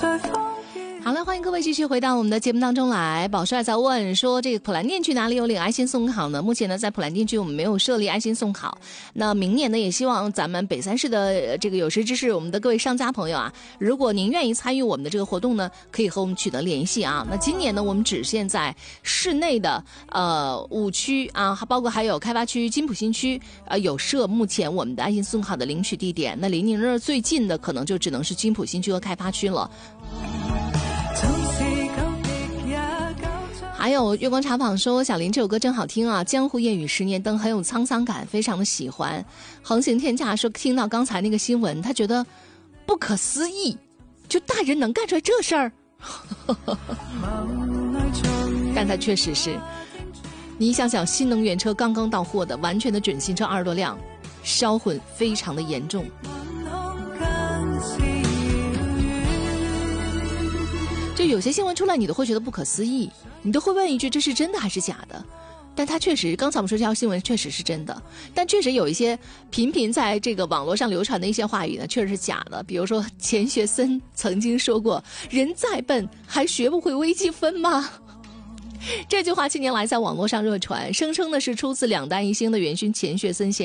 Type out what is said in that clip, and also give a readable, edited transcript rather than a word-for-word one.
好了，欢迎各位继续回到我们的节目当中来。宝帅在问说，这个普兰店区哪里有领爱心送考呢？目前呢，在普兰店区我们没有设立爱心送考。那明年呢，也希望咱们北三市的这个有识之士，我们的各位商家朋友啊，如果您愿意参与我们的这个活动呢，可以和我们取得联系啊。那今年呢，我们只限在市内的5区啊，包括还有开发区、金浦新区有设目前我们的爱心送考的领取地点。那离您这儿最近的可能就只能是金浦新区和开发区了。还有月光茶坊说，小林这首歌真好听啊，江湖夜雨十年灯，很有沧桑感，非常的喜欢。横行天价说，听到刚才那个新闻，他觉得不可思议，就大人能干出来这事儿。但他确实是，你想想，新能源车刚刚到货的完全的准新车20多辆，烧混非常的严重。就有些新闻出来，你都会觉得不可思议，你都会问一句，这是真的还是假的？但它确实，刚才我们说这条新闻确实是真的，但确实有一些频频在这个网络上流传的一些话语呢，确实是假的。比如说钱学森曾经说过，人再笨还学不会微积分吗？这句话近年来在网络上热传，声称的是出自两弹一星的元勋钱学森先生。